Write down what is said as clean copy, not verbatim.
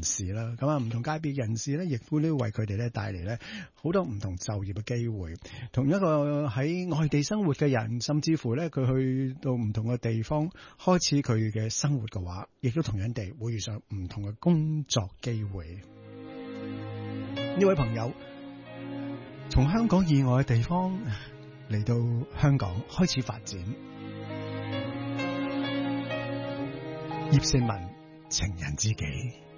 士啦。咁啊，唔同界別人士咧，亦都為佢哋咧帶嚟咧好多唔同就業嘅機會。同一個喺外地生活嘅人，甚至乎咧佢去到唔同嘅地方開始佢嘅生活嘅話，亦都同樣地會遇上唔同嘅工作機會。呢位朋友從香港以外嘅地方嚟到香港開始發展。葉倩文，情人知己。